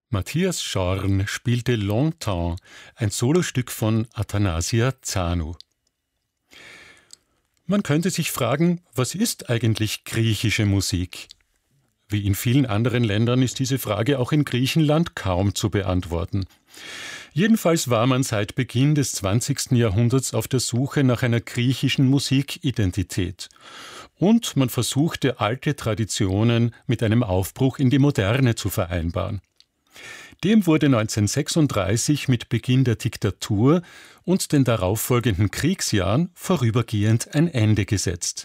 Matthias Schorn spielte Longtemps, ein Solostück von Athanasia Zanu. Man könnte sich fragen, was ist eigentlich griechische Musik? Wie in vielen anderen Ländern ist diese Frage auch in Griechenland kaum zu beantworten. Jedenfalls war man seit Beginn des 20. Jahrhunderts auf der Suche nach einer griechischen Musikidentität. Und man versuchte, alte Traditionen mit einem Aufbruch in die Moderne zu vereinbaren. Dem wurde 1936 mit Beginn der Diktatur und den darauffolgenden Kriegsjahren vorübergehend ein Ende gesetzt.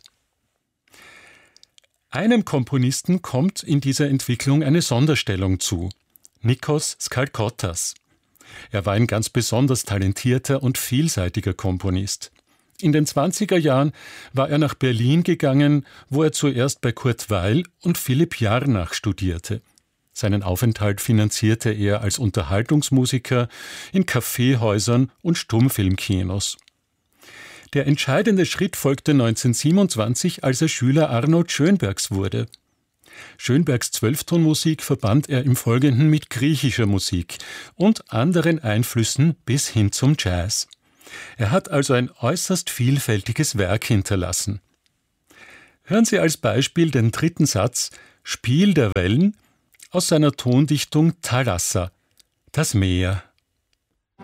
Einem Komponisten kommt in dieser Entwicklung eine Sonderstellung zu: Nikos Skalkottas. Er war ein ganz besonders talentierter und vielseitiger Komponist. In den 20er Jahren war er nach Berlin gegangen, wo er zuerst bei Kurt Weill und Philipp Jarnach studierte. Seinen Aufenthalt finanzierte er als Unterhaltungsmusiker in Kaffeehäusern und Stummfilmkinos. Der entscheidende Schritt folgte 1927, als er Schüler Arnold Schönbergs wurde. Schönbergs Zwölftonmusik verband er im Folgenden mit griechischer Musik und anderen Einflüssen bis hin zum Jazz. Er hat also ein äußerst vielfältiges Werk hinterlassen. Hören Sie als Beispiel den dritten Satz Spiel der Wellen aus seiner Tondichtung Thalassa, das Meer.